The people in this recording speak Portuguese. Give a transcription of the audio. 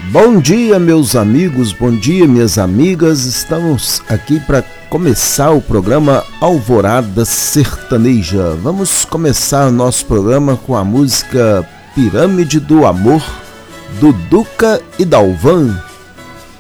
Bom dia, meus amigos, bom dia, minhas amigas. Estamos aqui para começar o programa Alvorada Sertaneja. Vamos começar nosso programa com a música Pirâmide do Amor, do Duca e Dalvan.